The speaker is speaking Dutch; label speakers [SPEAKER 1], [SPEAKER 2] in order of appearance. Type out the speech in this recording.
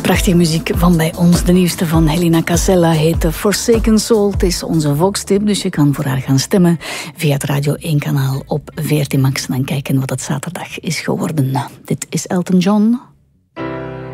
[SPEAKER 1] Prachtige muziek van bij ons. De nieuwste van Helena Casella heet Forsaken Soul. Het is onze volkstip, dus je kan voor haar gaan stemmen via het Radio 1-kanaal op VRT Max en dan kijken wat het zaterdag is geworden. Dit is Elton John.